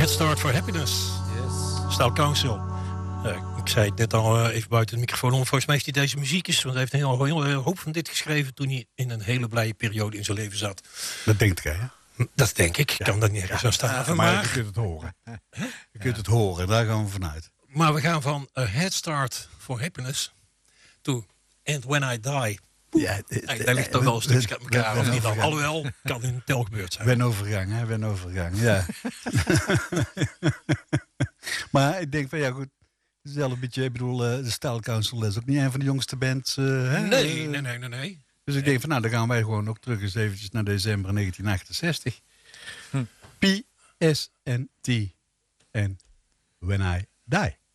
Head Start for Happiness. Yes. Style Council. Ik zei het net al even buiten de microfoon om. Volgens mij is hij deze muziekjes. Want hij heeft een heel hoop van dit geschreven toen hij in een hele blije periode in zijn leven zat. Dat denkt gij, hè? Dat denk ik. Ik kan dat nergens aan staan. Maar je kunt het horen. Je kunt het horen, daar gaan we vanuit. Maar we gaan van A Head Start for Happiness to And When I Die. Ja, Daar ligt toch wel een stukje uit elkaar. Of niet dan? Alhoewel, kan in telgebeurd zijn. Wenovergang, hè? Wenovergang, ja. Maar ik denk van, ja goed. Het is wel een beetje, ik bedoel, de Style Council is ook niet een van de jongste bands. Hè? Nee. Dus ik denk van, nou, dan gaan wij gewoon ook terug eens eventjes naar december 1968. PSNT en When I Die.